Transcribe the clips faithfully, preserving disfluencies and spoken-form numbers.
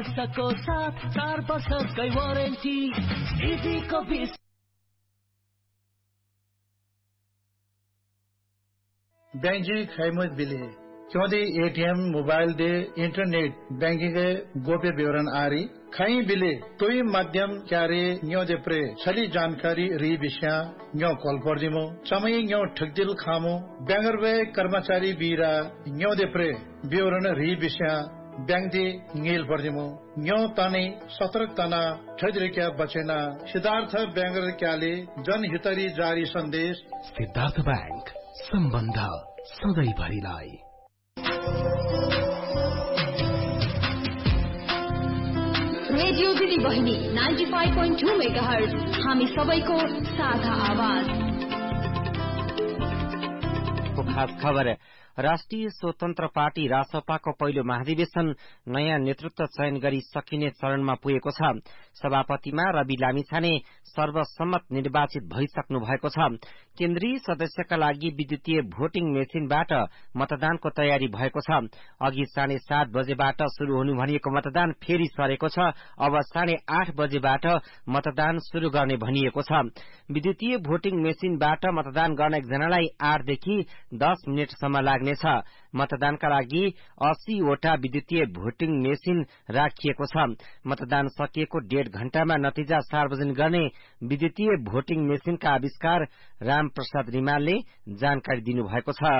वर्षको साथ चार वर्षकै वारेन्टी स्थितिको बिस बैंक जी खैमत बिले क्योंकि ATM mobile they internet banking के गोप्य विवरण आरी खई बिले तोई माध्यम क्यारे न्यो दे प्रे छली जानकारी री विषय न्यो कॉल पर दिमो समय न्यो ठगदिल खामो बैंगर वे कर्मचारी बीरा न्यो दे प्रे विवरण री विषय बैंक दे नील पर दिमो न्यो ताने सतर्क तना ठगरिक्या बचेना सिद्धार्थ बैंगर क्याले जनहितरी जारी संदेश सिद्धार्थ बैंक सम्बन्ध सधैँभरिलाई। रेडियो दिदी बहिनी ninety five point two megahertz हामी सबैको साझा आवाज। खास खबर राष्ट्रिय स्वतन्त्र पार्टी रासपाको पहिलो महाधिवेशन नयाँ नेतृत्व चयन गरी सकिने चरणमा पुगेको छ। सभापतिमा रवि लामिछाने सर्वसम्मत निर्वाचित भइसक्नु भएको छ। केन्द्रीय सदस्यका लागि विद्युतीय भोटिङ मेसिनबाट मतदानको तयारी भएको छ। अघि साढे सात बजेबाट शुरू हुनु भनिएको मतदान फेरि सरेको छ। अब साढे आठ बजेबाट मतदान शुरू गर्ने भनिएको छ। विद्युतीय भोटिङ मेसिनबाट मतदान गर्न एकजनालाई आठदेखि दस मिनटसम्म लाग्ने मतदानका लागि अस्सीवटा विद्युतीय भोटिङ मेसिन राखिएको छ। मतदान सकिएको डेढ घण्टामा नतिजा सार्वजनिक गर्ने विद्युतीय भोटिङ मेसिनका आविष्कार रामप्रसाद रिमालले जानकारी दिनुभएको छ।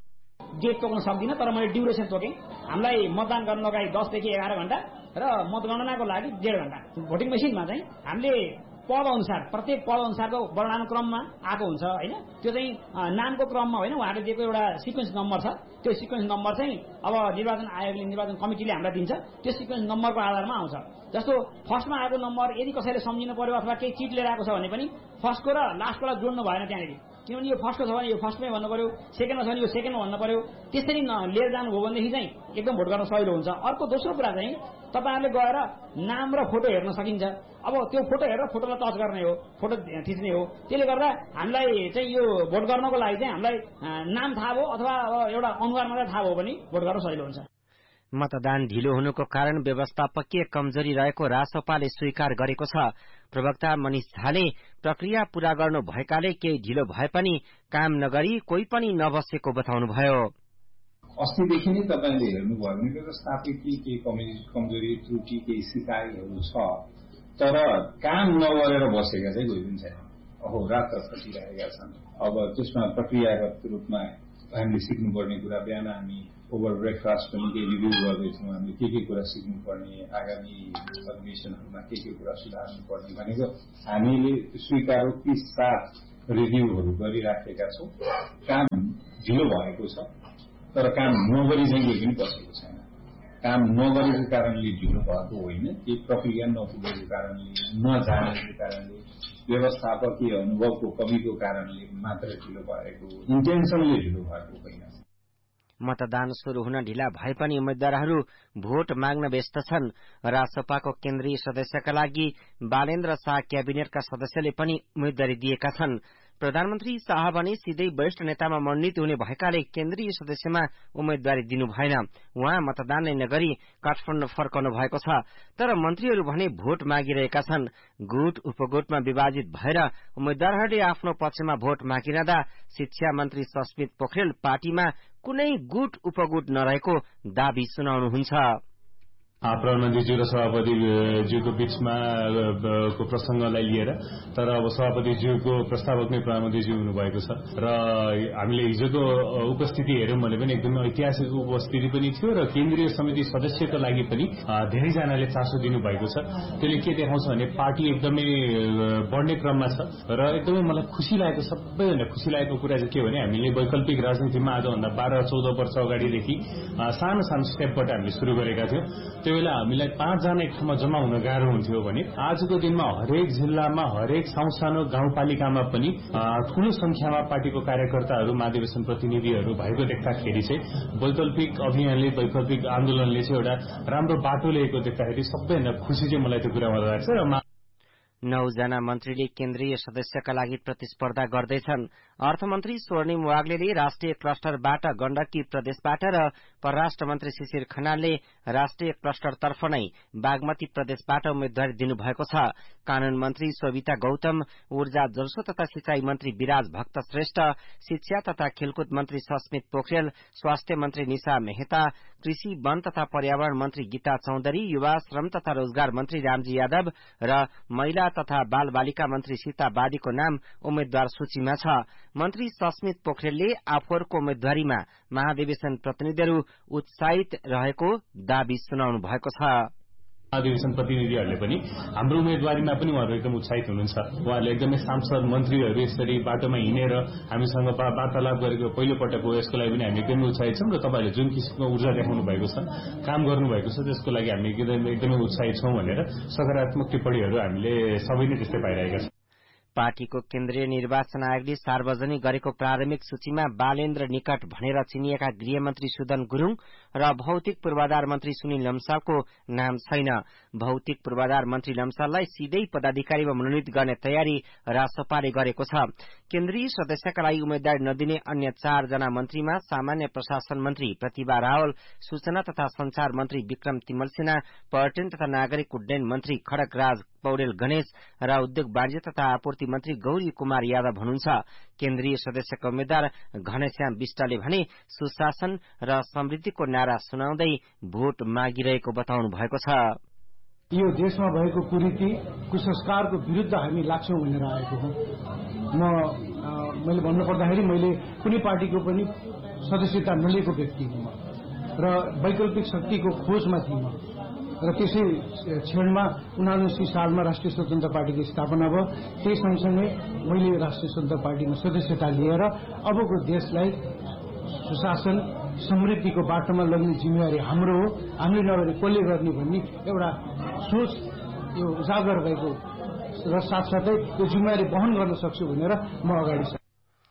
डेट तोक्न सक्दिनँ तर मैले ड्युरेसन तोकेँ। हामीलाई मतदान गर्न लगाई दसदेखि एघार घण्टा र मतगणनाको लागि डेढ घण्टा। भोटिङ मेसिनमा चाहिँ हामीले पद अनुसार प्रत्येक पद अनुसारको वर्णानुक्रममा आएको हुन्छ होइन। त्यो चाहिँ नामको क्रममा होइन, उहाँहरूले दिएको एउटा सिक्वेन्स नम्बर छ। त्यो सिक्वेन्स नम्बर चाहिँ अब निर्वाचन आयोगले निर्वाचन कमिटीले हामीलाई दिन्छ। त्यो सिक्वेन्स नम्बरको आधारमा आउँछ। जस्तो फर्स्टमा आएको नम्बर यदि कसैले सम्झिनु पर्यो अथवा केही चिट लिएर आएको छ भने पनि फर्स्टको र लास्टकोलाई जोड्नु भएन त्यहाँनिर, किनभने यो फर्स्टको छ भने यो फर्स्टमै भन्नु पर्यो, सेकेन्डमा छ भने यो सेकेन्डमा भन्नु पर्यो। त्यसरी लिएर जानुभयो भनेदेखि चाहिँ एकदम भोट गर्न सजिलो हुन्छ। अर्को दोस्रो कुरा चाहिँ तपाईँहरूले गएर नाम र फोटो हेर्न सकिन्छ। अब त्यो फोटो हेरेर फोटोलाई टच गर्ने हो, फोटो खिच्ने हो। त्यसले गर्दा हामीलाई चाहिँ यो भोट गर्नको लागि चाहिँ हामीलाई नाम थाहा भयो अथवा एउटा अनुहार मात्रै थाहा भयो भने भोट गर्न सजिलो हुन्छ। मतदान ढिलो हुनुको कारण व्यवस्थापकीय कमजोरी रहेको रासपाले स्वीकार गरेको छ। प्रवक्ता मनिष झाले प्रक्रिया पूरा गर्नु भएकाले केही ढिलो भए पनि काम नगरी कोही पनि नबसेको बताउनुभयो। अस्तिदेखि नै तपाईँले हेर्नुभयो भने व्यवस्थापकीय केही कमजोरी त्रुटि केही सिकाइहरू छ, तर काम नगरेर बसेका चाहिँ कोही पनि छैन। अहोरात खटिरहेका छन्। अब त्यसमा प्रक्रियागत रूपमा हामीले सिक्नुपर्ने कुरा, बिहान हामी ओभर ब्रेकफास्ट पनि केही रिभ्यू गर्दैछौँ। हामीले के के कुरा सिक्नुपर्ने, आगामी अधिवेशनहरूमा के के कुरा सुधार्नुपर्ने भनेको हामीले स्वीकारोक्ति साथ रिभ्यूहरू गरिराखेका छौँ। काम ढिलो भएको छ तर काम नगरी चाहिँ केही पनि बसेको छैन। काम नगरेको कारणले ढिलो भएको होइन, केही प्रक्रिया नपुगेको कारणले, नजानेको कारणले, व्यवस्थापकीय अनुभवको कमीको कारणले मात्र ढिलो भएको, इन्टेन्सनले ढिलो भएको होइन। मतदान शुरू हुन ढिला भए पनि उम्मेद्वारहरू भोट माग्न व्यस्त छन्। रासपाको केन्द्रीय सदस्यका लागि बालेन्द्र शाह क्याबिनेटका सदस्यले पनि उम्मेद्वारी दिएका छन्। प्रधानमन्त्री शाह भने सिधै वरिष्ठ नेतामा मनोनित हुने भएकाले केन्द्रीय सदस्यमा उम्मेद्वारी दिनु भएन। उहाँ मतदान नै नगरी काठमाडौँ फर्कनु भएको छ। तर मन्त्रीहरू भने भोट मागिरहेका छन्। गुट उपगुटमा विभाजित भएर उम्मेद्वारहरूले आफ्नो पक्षमा भोट मागिरहँदा शिक्षा मन्त्री सस्मित पोखरेल पार्टीमा कुनै गुट उपगुट नरहेको दावी सुनाउनुहुन्छ। प्रधानमन्त्रीज्यू र सभापतिज्यूको बीचमा को प्रसंगलाई लिएर, तर अब सभापतिज्यूको प्रस्तावक नै प्रधानमन्त्रीज्यू हुनुभएको छ र हामीले हिजोको उपस्थिति हेर्यौं भने पनि एकदमै ऐतिहासिक उपस्थिति पनि थियो र केन्द्रीय समिति सदस्यको लागि पनि धेरैजनाले चासो दिनुभएको छ। त्यसले के देखाउँछ भने पार्टी एकदमै बढ्ने क्रममा छ र एकदमै मलाई खुसी लागेको, सबैभन्दा खुसी लागेको कुरा चाहिँ के भने हामीले वैकल्पिक राजनीतिमा आजभन्दा बाह्र चौध वर्ष अगाडिदेखि सानो सानो स्टेपबाट हामीले शुरू गरेका थियौं। त्यो बेला हामीलाई पाँचजना एक ठाउँमा जम्मा हुन गाह्रो हुन्थ्यो भने आजको दिनमा हरेक जिल्लामा, हरेक सानो गाउँपालिकामा पनि ठूलो संख्यामा पार्टीको कार्यकर्ताहरू, महाधिवेशन प्रतिनिधिहरू भएको देख्दाखेरि चाहिँ वैकल्पिक अभियानले, वैकल्पिक आन्दोलनले चाहिँ एउटा राम्रो बाटो ल्याएको देख्दाखेरि सबैभन्दा खुसी चाहिँ मलाई त्यो कुरामा लाग्छ। नौजना मन्त्रीले केन्द्रीय सदस्यका लागि प्रतिस्पर्धा गर्दैछन्। अर्थमन्त्री स्वर्णिम वाग्लेले राष्ट्रिय क्लस्टरबाट गण्डकी प्रदेशबाट र परराष्ट्र मन्त्री शिशिर खनालले राष्ट्रिय क्लस्टरतर्फ नै बागमती प्रदेशबाट उम्मेद्वारी दिनुभएको छ। कानून मन्त्री शोभिता गौतम, ऊर्जा जलस्रोत तथा सिंचाई मन्त्री विराज भक्त श्रेष्ठ, शिक्षा तथा खेलकुद मन्त्री सस्मित पोखरेल, स्वास्थ्य मन्त्री निशा मेहता, कृषि वन तथा पर्यावरण मन्त्री गीता चौधरी, युवा श्रम तथा रोजगार मन्त्री रामजी यादव र महिला तथा बाल बालिका मन्त्री सीता बाडीको नाम उम्मेद्वार सूचीमा छ। मन्त्री सस्मित पोखरेलले आफूहरूको उम्मेद्वारीमा महाधिवेशन प्रतिनिधिहरू उत्साहित रहेको दावी सुनाउनु भएको छ। महाधिवेशन प्रतिनिधिहरूले पनि हाम्रो उम्मेदवारीमा पनि उहाँहरू एकदम उत्साहित हुनुहुन्छ। उहाँहरूले एकदमै सांसद मन्त्रीहरू यसरी बाटोमा हिँडेर हामीसँग वार्तालाप गरेको पहिलो पटक हो। यसको लागि पनि हामी एकदमै उत्साहित छौँ र तपाईँहरूले जुन किसिमको ऊर्जा देखाउनु भएको छ, काम गर्नुभएको छ, त्यसको लागि हामी एकदमै उत्साहित छौँ भनेर सकारात्मक टिप्पणीहरू हामीले सबै नै त्यस्तै पाइरहेका छौँ। पार्टीको केन्द्रीय निर्वाचन आयोगले सार्वजनिक गरेको प्रारम्भिक सूचीमा बालेन्द्र निकट भनेर चिनिएका गृहमन्त्री सुदन गुरूङ र भौतिक पूर्वाधार मन्त्री सुनिल लम्सालको नाम छैन। भौतिक पूर्वाधार मन्त्री लम्साललाई सिधै पदाधिकारीमा मनोनित गर्ने तयारी रासपाले गरेको छ। केन्द्रीय सदस्यका लागि उम्मेद्वारी नदिने अन्य चारजना मन्त्रीमा सामान्य प्रशासन मन्त्री प्रतिभा रावल, सूचना तथा संचार मन्त्री विक्रम तिमल सिन्हा, पर्यटन तथा नागरिक उड्डयन मन्त्री खड्गराज पौडेल गणेश र उद्योग वाणिज्य तथा आपूर्ति मन्त्री गौरी कुमार यादव हुनुहुन्छ। केन्द्रीय सदस्यका उम्मेद्वार घनश्याम विष्टले भने सुशासन र समृद्धिको नारा सुनाउँदै भोट मागिरहेको बताउनु भएको छ। यो देशमा भएको कुरीति कुसंस्कारको विरुद्ध हामी लाग्छौं भनेर आएको हो। म मैले भन्नुपर्दाखेरि मैले कुनै पार्टीको पनि सदस्यता नलिएको व्यक्ति हुँ र वैकल्पिक शक्तिको खोजमा थिएँ र त्यसै क्षणमा उनासी सालमा राष्ट्रिय स्वतन्त्र पार्टीको स्थापना भयो। त्यही सँगसँगै मैले राष्ट्रिय स्वतन्त्र पार्टीमा सदस्यता लिएर अबको देशलाई सुशासन समृद्धिको बाटोमा लग्ने जिम्मेवारी हाम्रो हो, हामीले नगरे कसले गर्ने भन्ने एउटा सोच यो उजागर भएको र साथसाथै यो जिम्मेवारी वहन गर्न सक्छु भनेर म अगाडि छ।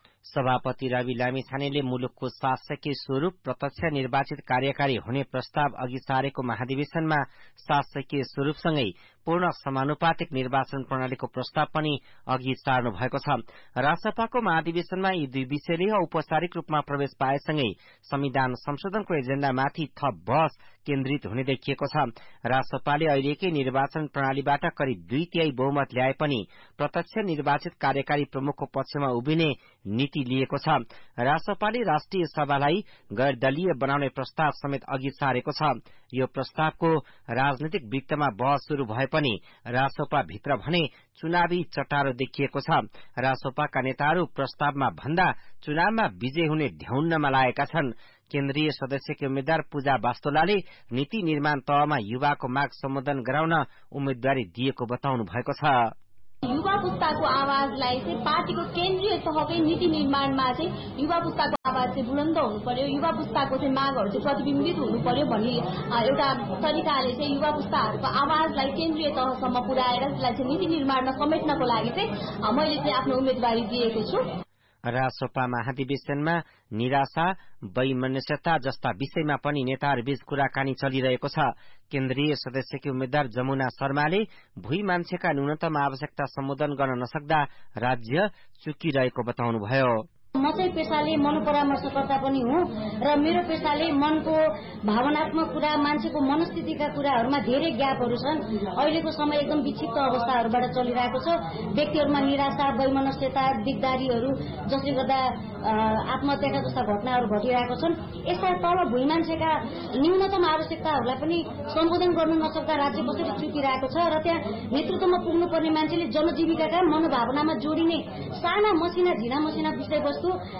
सभापति रवि लामिछानेले मुलुकको शासकीय स्वरूप प्रत्यक्ष निर्वाचित कार्यकारी हुने प्रस्ताव अघि सारेको महाधिवेशनमा शासकीय स्वरूपसँगै पूर्ण समानुपातिक निर्वाचन प्रणालीको प्रस्ताव पनि अघि सार्नु भएको छ। रासपाको महाधिवेशनमा यी दुई विषयले औपचारिक रूपमा प्रवेश पाएसँगै संविधान संशोधनको एजेण्डामाथि थप बहस केन्द्रित हुने देखिएको छ। रासपाले अहिलेकै निर्वाचन प्रणालीबाट करिब दुई तिहाई बहुमत ल्याए पनि प्रत्यक्ष निर्वाचित कार्यकारी प्रमुखको पक्षमा उभिने नीति लिएको छ। रासपाले राष्ट्रिय सभालाई गैर दलीय बनाउने प्रस्ताव समेत अघि सारेको छ। यो प्रस्तावको राजनीतिक वृत्तमा बहस शुरू भए पनि रासपा भित्र भने चुनावी चटारो देखिएको छ। रासपाका नेताहरू प्रस्तावमा भन्दा चुनावमा विजय हुने ढ्याउन्नमा लागेका छन्। केन्द्रीय सदस्यकी उम्मेद्वार पूजा वास्तोलाले नीति निर्माण तहमा युवाको माग सम्बोधन गराउन उम्मेद्वारी दिएको बताउनु भएको छ। युवा पुस्ताको आवाजलाई चाहिँ पार्टीको केन्द्रीय तहकै नीति निर्माणमा चाहिँ युवा पुस्ताको आवाज चाहिँ बुलन्द हुनु पर्यो, युवा पुस्ताको चाहिँ मागहरू चाहिँ प्रतिबिम्बित हुनु पर्यो भन्ने एउटा तरिकाले चाहिँ युवा पुस्ताहरूको आवाजलाई केन्द्रीय तहसम्म पुर्याएर त्यसलाई चाहिँ नीति निर्माणमा समेट्नको लागि चाहिँ मैले चाहिँ आफ्नो उम्मेदवारी दिएको छु। रासपा महाधिवेशनमा निराशा, वैमनस्यता जस्ता विषयमा पनि नेताहरूबीच कुराकानी चलिरहेको छ। केन्द्रीय सदस्यकी उम्मेद्वार जमुना शर्माले भूई मान्छेका न्यूनतम आवश्यकता सम्बोधन गर्न नसक्दा राज्य चुकिरहेको बताउनुभयो। म चाहिँ पेसाले मनोपरामर्शकर्ता पनि हुँ र मेरो पेसाले मनको भावनात्मक कुरा, मान्छेको मनस्थितिका कुराहरूमा धेरै ग्यापहरू छन्। अहिलेको समय एकदम विक्षिप्त अवस्थाहरूबाट चलिरहेको छ। व्यक्तिहरूमा निराशा, वैमनस्यता, दिगदारीहरू जसले गर्दा आत्महत्याका जस्ता घटनाहरू घटिरहेको छन्। यसका तल भूइ मान्छेका न्यूनतम आवश्यकताहरूलाई पनि सम्बोधन गर्नु नसक्दा राज्य कसरी चुकिरहेको छ र त्यहाँ नेतृत्वमा पुग्नुपर्ने मान्छेले जनजीविकाका मनोभावनामा जोडिने साना मसिना झिना मसिना विषयवस्तु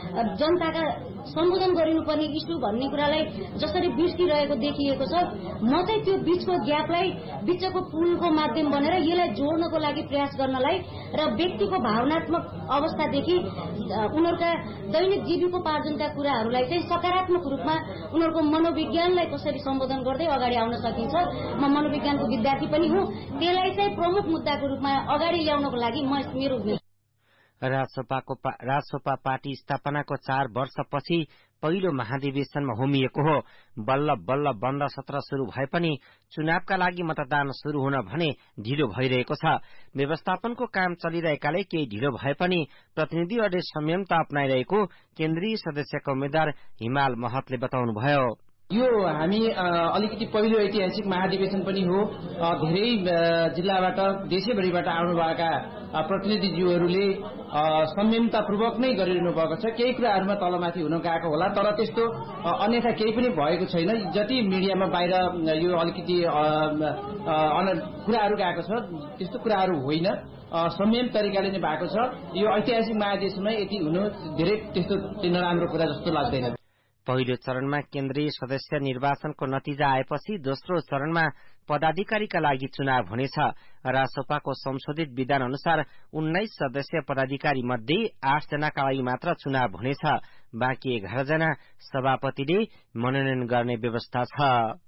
जनताका सम्बोधन गरिनुपर्ने इस्यु भन्ने कुरालाई जसरी बिर्सिरहेको देखिएको छ। म चाहिँ त्यो बीचको ग्यापलाई बीचको पुलको माध्यम बनेर यसलाई जोड्नको लागि प्रयास गर्नलाई र व्यक्तिको भावनात्मक अवस्थादेखि उनीहरूका दैनिक जीविकोपार्जनका कुराहरूलाई चाहिँ सकारात्मक रूपमा उनीहरूको मनोविज्ञानलाई कसरी सम्बोधन गर्दै अगाडि आउन सकिन्छ। म मनोविज्ञानको विद्यार्थी पनि हुँ। त्यसलाई चाहिँ प्रमुख मुद्दाको रूपमा अगाडि ल्याउनको लागि म मेरो राजसपाको राजसपा पार्टी स्थापनाको चार वर्षपछि पहिलो महाधिवेशनमा होमिएको हो। बल्ल बल्ल बन्द सत्र शुरू भए पनि चुनावका लागि मतदान शुरू हुन भने ढिलो भइरहेको छ। व्यवस्थापनको काम चलिरहेकाले केही ढिलो भए पनि प्रतिनिधिहरूले संयमता अपनाइरहेको केन्द्रीय सदस्यका उम्मेद्वार हिमाल महतले बताउनुभयो। यो हामी अलिकति पहिलो ऐतिहासिक महाधिवेशन पनि हो। धेरै जिल्लाबाट देशैभरिबाट आउनुभएका प्रतिनिधिज्यूहरूले संयमतापूर्वक नै गरिरहनु भएको छ। केही कुराहरूमा तलमाथि हुन गएको होला, तर त्यस्तो अन्यथा केही पनि भएको छैन। जति मिडियामा बाहिर यो अलिकति कुराहरू गएको छ त्यस्तो कुराहरू होइन, संयम तरिकाले नै भएको छ। यो ऐतिहासिक महाधिवेशनमा यति हुनु धेरै त्यस्तो नराम्रो कुरा जस्तो लाग्दैन। पहिलो चरणमा केन्द्रीय सदस्य निर्वाचनको नतिजा आएपछि दोस्रो चरणमा पदाधिकारीका लागि चुनाव हुनेछ। राजसपाको संशोधित विधान अनुसार उन्नाइस सदस्य पदाधिकारी मध्ये आठ जनाका लागि मात्र चुनाव हुनेछ। बाँकी एघार जना सभापतिले मनोनयन गर्ने व्यवस्था छ।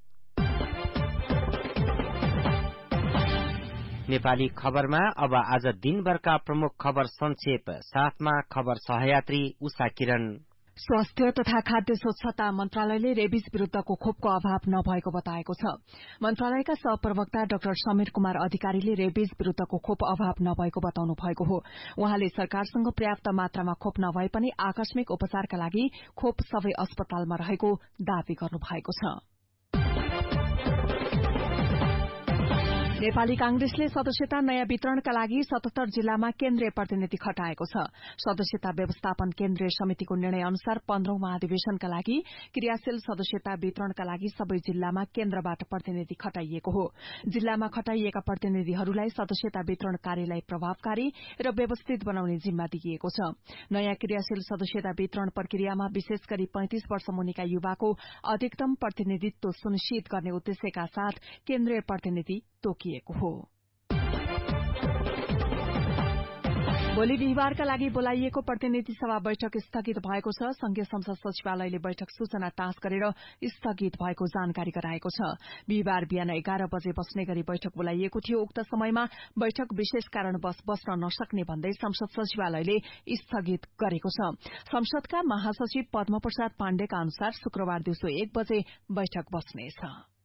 नेपाली खबरमा अब आज दिनभरका प्रमुख खबर संक्षेप साथमा खबर सहयात्री उषा किरण। स्वास्थ्य तथा खाद्य स्वच्छता मन्त्रालयले रेबिज विरूद्धको खोपको अभाव नभएको बताएको छ। मन्त्रालयका सहप्रवक्ता डाक्टर समीर कुमार अधिकारीले रेबिज विरूद्धको खोप अभाव नभएको बताउनु भएको हो। उहाँले सरकारसँग पर्याप्त मात्रामा खोप नभए पनि आकस्मिक उपचारका लागि खोप सबै अस्पतालमा रहेको दावी गर्नु भएको छ। नेपाली कांग्रेसले सदस्यता नयाँ वितरणका लागि सतहत्तर जिल्लामा केन्द्रीय प्रतिनिधि खटाएको छ। सदस्यता व्यवस्थापन केन्द्रीय समितिको निर्णय अनुसार पन्ध्रौं महाधिवेशनका लागि क्रियाशील सदस्यता वितरणका लागि सबै जिल्लामा केन्द्रबाट प्रतिनिधि खटाइएको हो। जिल्लामा खटाइएका प्रतिनिधिहरूलाई सदस्यता वितरण कार्यलाई प्रभावकारी र व्यवस्थित बनाउने जिम्मा दिइएको छ। नयाँ क्रियाशील सदस्यता वितरण प्रक्रियामा विशेष गरी पैंतिस वर्ष मुनिका युवाको अधिकतम प्रतिनिधित्व सुनिश्चित गर्ने उद्देश्यका साथ केन्द्रीय प्रतिनिधि तोकिएको हो। भोलि बिहिबारका लागि बोलाइएको प्रतिनिधि सभा बैठक स्थगित भएको छ। संघीय संसद सचिवालयले बैठक सूचना टाँस गरेर स्थगित भएको जानकारी गराएको छ। बिहिबार बिहान एघार बजे बस्ने गरी बैठक बोलाइएको थियो। उक्त समयमा बैठक विशेष कारणवश बस्न नसक्ने भन्दै संसद सचिवालयले स्थगित गरेको छ। संसदका महासचिव पद्म प्रसाद पाण्डेका अनुसार शुक्रबार दिउँसो एक बजे बैठक बस्नेछ।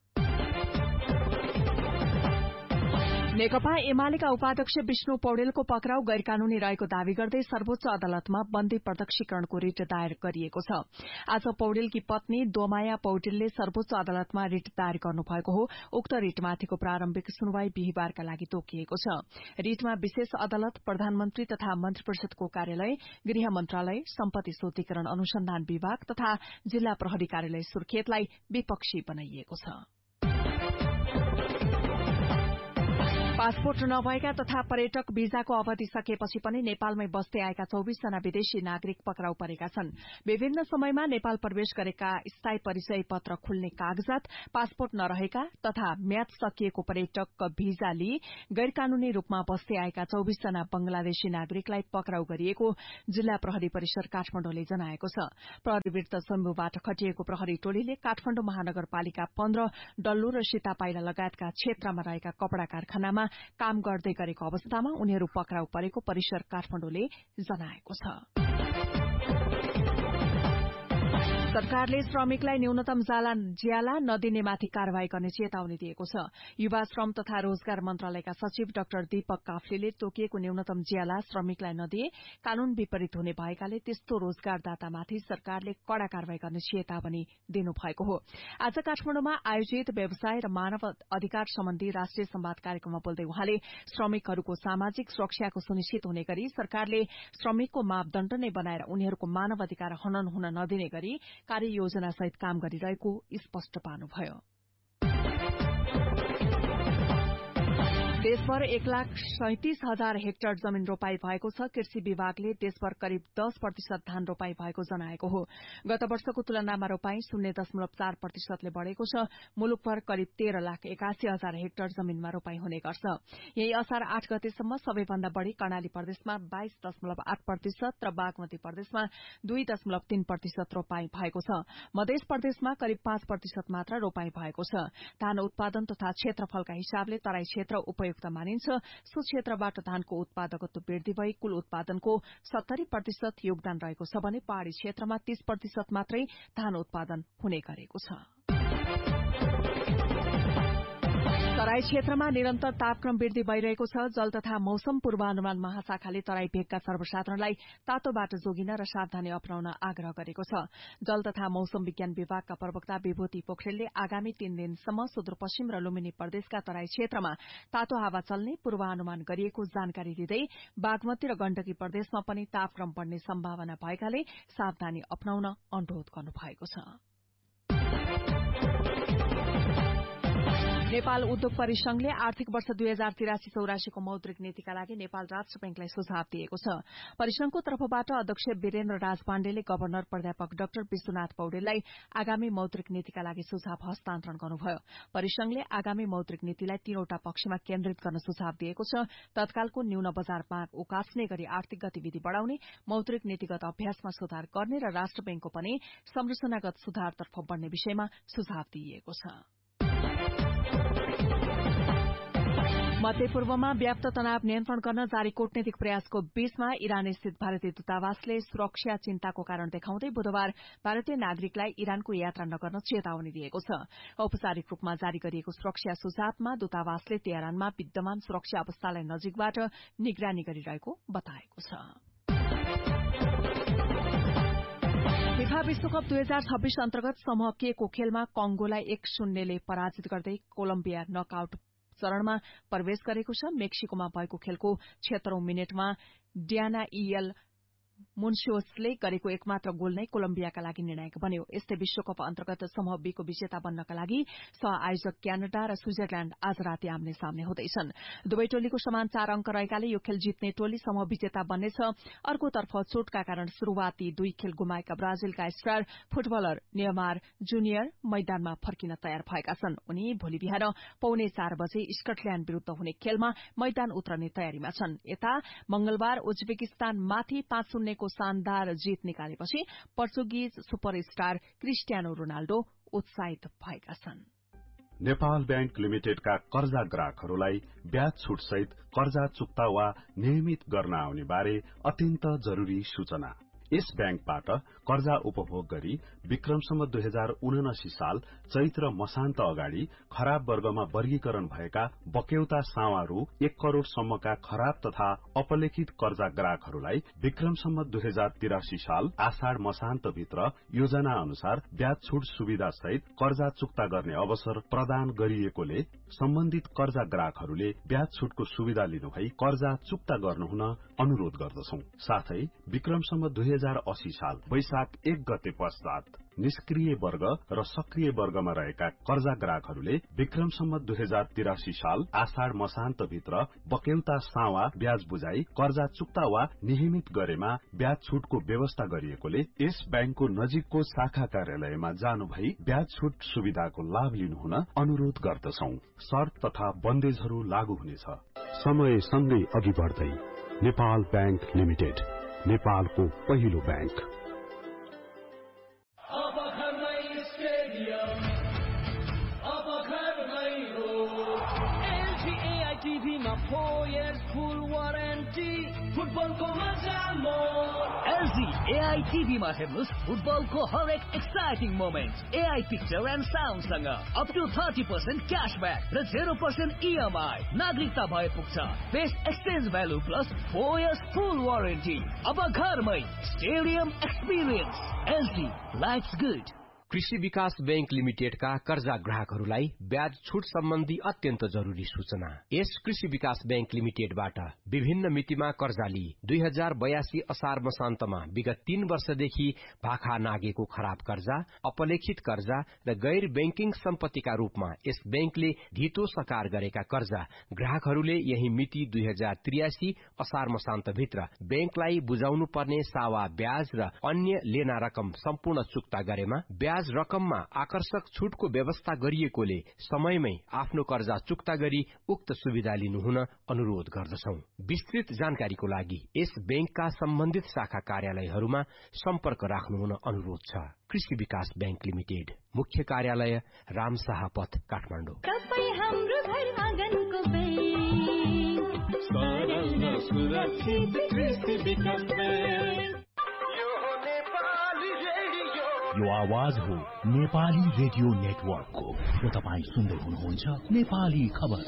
नेकपा एमालेका उपाध्यक्ष विष्णु पौडेलको पक्राउ गैर कानूनी रहेको दावी गर्दै सर्वोच्च अदालतमा बन्दी प्रत्यक्षीकरणको रिट दायर गरिएको छ। आज पौडेलकी पत्नी दोमाया पौडेलले सर्वोच्च अदालतमा रिट दायर गर्नुभएको हो। उक्त रिटमाथिको प्रारम्भिक सुनवाई बिहिबारका लागि तोकिएको छ। रिटमा विशेष अदालत, प्रधानमन्त्री तथा मन्त्री परिषदको कार्यालय, गृह मन्त्रालय, सम्पत्ति शुद्धिकरण अनुसन्धान विभाग तथा जिल्ला प्रहरी कार्यालय सुर्खेतलाई विपक्षी बनाइएको छ। पासपोर्ट नभएका तथा पर्यटक भिजाको अवधि सकिएपछि पनि नेपालमै बस्दै आएका चौबीस जना विदेशी नागरिक पक्राउ परेका छन्। विभिन्न समयमा नेपाल प्रवेश गरेका स्थायी परिचय पत्र खुल्ने कागजात, पासपोर्ट नरहेका तथा म्याद सकिएको पर्यटक भिजा लिई गैर कानूनी रूपमा बस्दै आएका चौबीस जना बंगलादेशी नागरिकलाई पक्राउ गरिएको जिल्ला प्रहरी परिसर काठमाडौँले जनाएको छ। प्रहरी विरुद्ध शम्भुबाट खटिएको प्रहरी टोलीले काठमाडौँ महानगरपालिका पन्ध्र, डल्लु र सीतापाइला लगायतका क्षेत्रमा रहेका कपड़ा कारखानामा काम गर्दै गरेको अवस्थामा उनीहरू पक्राउ परेको परिसर काठमाडौँले जनाएको छ। सरकारले श्रमिकलाई न्यूनतम ज्याला नदिनेमाथि कार्यवाही गर्ने चेतावनी दिएको छ। युवा श्रम तथा रोजगार मन्त्रालयका सचिव डाक्टर दीपक काफ्लेले तोकिएको न्यूनतम ज्याला श्रमिकलाई नदिए कानून विपरीत हुने भएकाले त्यस्तो रोजगारदातामाथि सरकारले कड़ा कार्यवाही गर्ने चेतावनी दिनुभएको हो। आज काठमाडौँमा आयोजित व्यवसाय र मानव अधिकार सम्बन्धी राष्ट्रिय संवाद कार्यक्रममा बोल्दै उहाँले श्रमिकहरूको सामाजिक सुरक्षाको सुनिश्चित हुने गरी सरकारले श्रमिकको मापदण्ड नै बनाएर उनीहरूको मानव अधिकार हनन हुन नदिने गरी कार्ययोजना सहित काम गरिरहेको स्पष्ट पार्नुभयो। देशभर एक लाख सैंतिस हजार हेक्टर जमीन रोपाई भएको छ। कृषि विभागले देशभर करिब दस प्रतिशत धान रोपाई भएको जनाएको हो। गत वर्षको तुलनामा रोपाई शून्य दशमलव चार प्रतिशतले बढ़ेको छ। मुलुकभर करिब तेह्र लाख एकासी हजार हेक्टर जमीनमा रोपाई हुने गर्छ। यही असार आठ गतेसम्म सबैभन्दा बढ़ी कर्णाली प्रदेशमा बाइस दशमलव आठ प्रतिशत र बागमती प्रदेशमा दुई दशमलव तीन प्रतिशत रोपाई भएको छ। मध्य प्रदेशमा करिब पाँच प्रतिशत मात्र रोपाई भएको छ। धान उत्पादन तथा क्षेत्रफलका हिसाबले तराई क्षेत्र उपयुक्त पर्याप्त मानिन्छ। सो क्षेत्रबाट धानको उत्पादकत्व वृद्धि भई कुल उत्पादनको सत्तरी प्रतिशत योगदान रहेको छ भने पहाड़ी क्षेत्रमा तीस प्रतिशत मात्रै धान उत्पादन हुने गरेको छ। तराई क्षेत्रमा निरन्तर तापक्रम वृद्धि भइरहेको छ। जल तथा मौसम पूर्वानुमान महाशाखाले तराई भेगका सर्वसाधारणलाई तातोबाट जोगिन र सावधानी अपनाउन आग्रह गरेको छ। जल तथा मौसम विज्ञान विभागका प्रवक्ता विभूति पोखरेलले आगामी तीन दिनसम्म सुदूरपश्चिम र लुम्बिनी प्रदेशका तराई क्षेत्रमा तातो हावा चल्ने पूर्वानुमान गरिएको जानकारी दिँदै बागमती र गण्डकी प्रदेशमा पनि तापक्रम बढ़ने सम्भावना भएकाले सावधानी अपनाउन अनुरोध गर्नुभएको छ। नेपाल उद्योग परिसंघले आर्थिक वर्ष दुई हजार तिरासी चौरासीको मौद्रिक नीतिका लागि नेपाल राष्ट्र बैंकलाई सुझाव दिएको छ। परिसंघको तर्फबाट अध्यक्ष वीरेन्द्र राज पाण्डेले गवर्नर प्राध्यापक डाक्टर विश्वनाथ पौडेललाई आगामी मौद्रिक नीतिका लागि सुझाव हस्तान्तरण गर्नुभयो। परिसंघले आगामी मौद्रिक नीतिलाई तीनवटा पक्षमा केन्द्रित गर्न सुझाव दिएको छ। तत्कालको न्यून बजार माग उकास्ने गरी आर्थिक गतिविधि बढ़ाउने, मौद्रिक नीतिगत अभ्यासमा सुधार गर्ने र राष्ट्र बैंकको पनि संरचनागत सुधारतर्फ बढ़ने विषयमा सुझाव दिइएको छ। मध्यपूर्वमा व्याप्त तनाव नियन्त्रण गर्न जारी कूटनीतिक प्रयासको बीचमा इरान स्थित भारतीय दूतावासले सुरक्षा चिन्ताको कारण देखाउँदै बुधबार भारतीय नागरिकलाई इरानको यात्रा नगर्न चेतावनी दिएको छ। औपचारिक रूपमा जारी गरिएको सुरक्षा सुझावमा दूतावासले तेहरानमा विद्यमान सुरक्षा अवस्थालाई नजिकबाट निगरानी गरिरहेको बताएको छ। फिफा विश्वकप दुई हजार छब्बीस अन्तर्गत समूह के को खेलमा कंगोलाई एक शून्यले पराजित गर्दै कोलम्बिया नकआउट चरणमा प्रवेश गरेको छ। मेक्सिकोमा भएको खेलको छिहत्तरौं मिनटमा डियाना इएल मुन्सियोसले गरेको एकमात्र गोल नै कोलम्बियाका लागि निर्णायक बन्यो। यस्तै विश्वकप अन्तर्गत समूह बी को विजेता बन्नका लागि सह आयोजक क्यानाडा र स्विजरल्याण्ड आज राति आम्ने सामने हुँदैछन्। दुवै टोलीको समान चार अंक रहेकाले यो खेल जित्ने टोली समूह विजेता बन्नेछ। अर्कोतर्फ चोटका कारण शुरूआती दुई खेल गुमाएका ब्राजिलका स्टार फुटबलर नेयमार जुनियर मैदानमा फर्किन तयार भएका छन्। उनी भोलि बिहान पौने चार बजे स्कटल्याण्ड विरूद्ध हुने खेलमा मैदान उत्रने तयारीमा छन्। यता मंगलबार उज्बेकिस्तानमाथि पाँच शून्य को शानदार जीत निकालेपछि पोर्चुगिज सुपरस्टार क्रिस्टियानो रोनाल्डो उत्साहित भएका छन्। नेपाल बैंक लिमिटेडका कर्जा ग्राहकहरूलाई ब्याज छुट सहित कर्जा चुक्ता वा नियमित गर्न आउने बारे अत्यन्त जरूरी सूचना। यस बैंकबाट कर्जा उपभोग गरी विक्रमसम्म दुई हजार उनासी साल चैत्र मसान्त अगाडि खराब वर्गमा वर्गीकरण भएका बक्यौता सावा रु एक करोड़ सम्मका खराब तथा अपलेखित कर्जा ग्राहकहरूलाई विक्रमसम्म दुई हजार तिरासी साल आषाढ़ मसान्त भित्र योजना अनुसार ब्याज छुट सुविधा सहित कर्जा चुक्ता गर्ने अवसर प्रदान गरिएकोले सम्बन्धित कर्जा ग्राहकहरूले ब्याज छुटको सुविधा लिनुभई कर्जा चुक्ता गर्नुहुन अनुरोध गर्दछौं। साथै विक्रमसम्म दुई हजार अस्सी साल वैशाख एक गते पश्चात निष्क्रिय वर्ग र सक्रिय वर्गमा रहेका कर्जा ग्राहकहरूले विक्रमसम्म दुई हजार तिरासी साल आषाढ़ मसान्त भित्र बक्यौता सावा ब्याज बुझाई कर्जा चुक्ता वा नियमित गरेमा ब्याज छुटको व्यवस्था गरिएकोले यस बैंकको नजिकको शाखा कार्यालयमा जानु भई ब्याज छुट सुविधाको लाभ लिनुहुन अनुरोध गर्दछौं। शर्त तथा बन्देजहरू लागू हुनेछ। समय सँगै अघि बढ्दै नेपाल बैंक लिमिटेड, नेपालको पहिलो बैंक। फुटबलको मजा म एलजी एआई टिभीमा हेर्नुस् फुटबलको हरेक exciting moment AI picture and sound सँग अप टु थर्टी पर्सेन्ट क्याशब्याक र जेरो पर्सेन्ट इएमआई। नागरिकता भए पुग्छ। Best exchange value plus four years फुल वारेन्टी। अब घरमै stadium experience. LG lives good. कृषि विकास बैंक लिमिटेडका कर्जा ग्राहकहरूलाई ब्याज छुट सम्बन्धी अत्यन्त जरूरी सूचना। यस कृषि विकास बैंक लिमिटेडबाट विभिन्न मितिमा कर्जा लिई दुई हजार बयासी असार मसान्तमा विगत तीन वर्षदेखि भाखा नागेको खराब कर्जा, अपलेखित कर्जा र गैर बैंकिङ सम्पत्तिका रूपमा यस बैंकले धितो सकार गरेका कर्जा ग्राहकहरूले यही मिति दुई हजार त्रियासी असार मसान्त भित्र बैंकलाई बुझाउनु पर्ने सावा ब्याज र अन्य लेना रकम सम्पूर्ण चुक्ता गरेमा ब्याज रकममा आकर्षक छुटको व्यवस्था गरिएकोले समयमै आफ्नो कर्जा चुक्ता गरी उक्त सुविधा लिनुहुन अनुरोध गर्दछौं। विस्तृत जानकारीको लागि यस बैंकका सम्बन्धित शाखा कार्यालयहरूमा सम्पर्क राख्नुहुन अनुरोध छ। कृषि विकास बैंक लिमिटेड, मुख्य कार्यालय रामशाह पथ, काठमाडौँ। सुरक्षित कृषि विकास बैंक। यो आवाज हो नेपाली रेडियो नेटवर्कको र तपाईँ सुन्दै हुनुहुन्छ नेपाली खबर।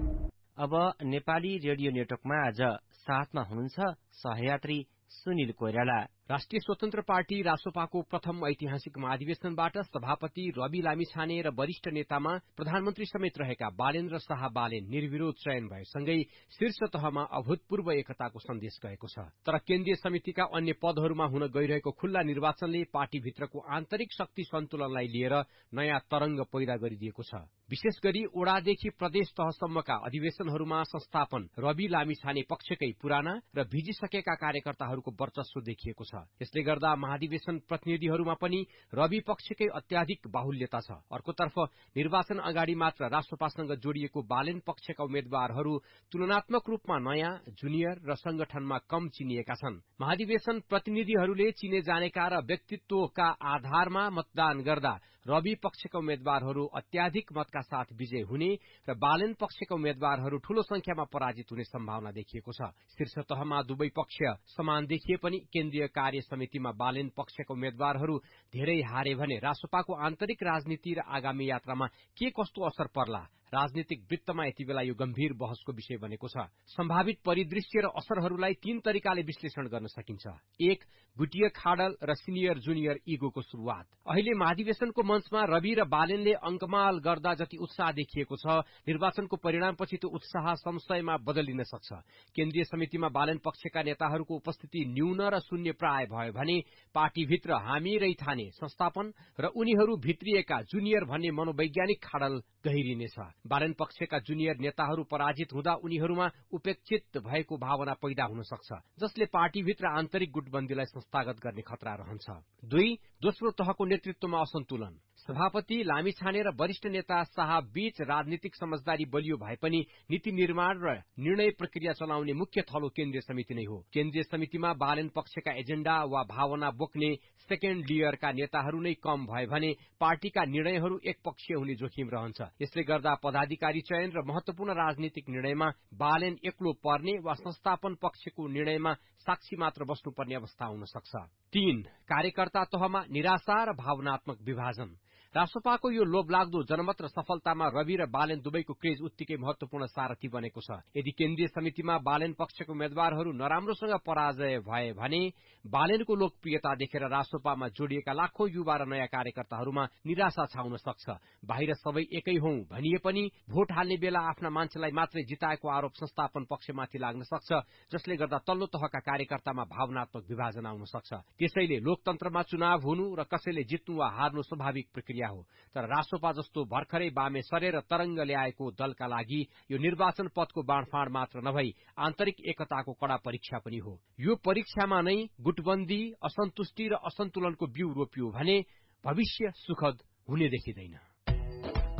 अब नेपाली रेडियो नेटवर्कमा आज साथमा हुनुहुन्छ सहयात्री सुनिल कोइराला। राष्ट्रिय स्वतन्त्र पार्टी रासोपाको प्रथम ऐतिहासिक महाधिवेशनबाट सभापति रवि लामिछाने र वरिष्ठ नेतामा प्रधानमन्त्री समेत रहेका बालेन्द्र शाह बालेन निर्विरोध चयन भएसँगै शीर्ष तहमा अभूतपूर्व एकताको सन्देश गएको छ। तर केन्द्रीय समितिका अन्य पदहरूमा हुन गइरहेको खुल्ला निर्वाचनले पार्टीभित्रको आन्तरिक शक्ति सन्तुलनलाई लिएर नयाँ तरंग पैदा गरिदिएको छ। विशेष गरी ओडादेखि प्रदेश तहसम्मका अधिवेशनहरूमा संस्थापन रवि लामिछाने पक्षकै पुराना र भिजिसकेका कार्यकर्ताहरूको वर्चस्व देखिएको छ। यसले गर्दा महाधिवेशन प्रतिनिधिहरूमा पनि रवि पक्षकै अत्याधिक बाहुल्यता छ। अर्कोतर्फ निर्वाचन अगाडि मात्र राष्ट्रपासँग जोडिएको बालेन पक्षका उम्मेद्वारहरू तुलनात्मक रूपमा नयाँ, जुनियर र संगठनमा कम चिनिएका छन्। महाधिवेशन प्रतिनिधिहरूले चिने जानेका र व्यक्तित्वका आधारमा मतदान गर्दा रवि पक्षका उम्मेद्वारहरू अत्याधिक मतका साथ विजय हुने र बालेन पक्षका उम्मेद्वारहरू ठूलो संख्यामा पराजित हुने सम्भावना देखिएको छ। शीर्ष तहमा दुवै पक्ष समान देखिए पनि केन्द्रीय कार्य समितिमा बालेन पक्षका उम्मेद्वारहरू धेरै हारे भने रासोपाको आन्तरिक राजनीति र आगामी यात्रामा के कस्तो असर पर्ला, राजनीतिक वृत्तमा यति बेला यो गम्भीर बहसको विषय बनेको छ। सम्भावित परिदृश्य र असरहरूलाई तीन तरिकाले विश्लेषण गर्न सकिन्छ। एक, गुटिया खाडल र सिनियर जुनियर इगोको शुरूआत। अहिले महाधिवेशनको मञ्चमा रवि र बालेनले अंकमाल गर्दा जति उत्साह देखिएको छ, निर्वाचनको परिणामपछि त्यो उत्साह संशयमा बदलिन सक्छ। केन्द्रीय समितिमा बालेन पक्षका नेताहरूको उपस्थिति न्यून र शून्य प्राय भयो भने पार्टीभित्र हामी रैथाने संस्थापन र उनीहरू भित्रिएका जुनियर भन्ने मनोवैज्ञानिक खाडल गहिरिनेछ। बालेन पक्षका जुनियर नेताहरू पराजित हुँदा उनीहरूमा उपेक्षित भएको भावना पैदा हुन सक्छ, जसले पार्टीभित्र आन्तरिक गुटबन्दीलाई संस्थागत गर्ने खतरा रहन्छ। दुई, दोस्रो तहको नेतृत्वमा असन्तुलन। सभापति लामिछाने र वरिष्ठ नेता शाह बीच राजनीतिक समझदारी बलियो भए पनि नीति निर्माण र निर्णय प्रक्रिया चलाउने मुख्य थलो केन्द्रीय समिति नै हो। केन्द्रीय समितिमा बालेन पक्षका एजेण्डा वा भावना बोक्ने सेकेण्ड लेयरका नेताहरू नै कम भए भने पार्टीका निर्णयहरू एकपक्षीय हुने जोखिम रहन्छ। यसले गर्दा पदाधिकारी चयन र महत्वपूर्ण राजनीतिक निर्णयमा बालेन एक्लो पर्ने वा संस्थापन पक्षको निर्णयमा साक्षी मात्र बस्नुपर्ने अवस्था हुन सक्छ। तीन, कार्यकर्ता तहमा निराशा र भावनात्मक विभाजन। रासोपाको यो लोभलाग्दो जनमत र सफलतामा रवि र बालेन दुवैको क्रेज उत्तिकै महत्वपूर्ण सारथी बनेको छ। यदि केन्द्रीय समितिमा बालेन पक्षको उम्मेद्वारहरू नराम्रोसँग पराजय भए भने बालेनको लोकप्रियता देखेर रासोपामा जोडिएका लाखौं युवा र नयाँ कार्यकर्ताहरूमा निराशा छाउन सक्छ। बाहिर सबै एकै हौं भनिए पनि भोट हाल्ने बेला आफ्ना मान्छेलाई मात्रै जिताएको आरोप संस्थापन पक्षमाथि लाग्न सक्छ, जसले गर्दा तल्लो तहका कार्यकर्तामा भावनात्मक विभाजन आउन सक्छ। त्यसैले लोकतन्त्रमा चुनाव हुनु र कसैले जित्नु वा हार्नु स्वाभाविक प्रक्रिया हो। तर रासोपा जस्तो भर्खरै बामे सरेर तरंग ल्याएको दलका लागि यो निर्वाचन पदको बाँडफाँड मात्र नभई आन्तरिक एकताको कड़ा परीक्षा पनि हो। यो परीक्षामा नै गुटबन्दी, असन्तुष्टि र असन्तुलनको बिउ रोपियो भने भविष्य सुखद हुने देखिँदैन।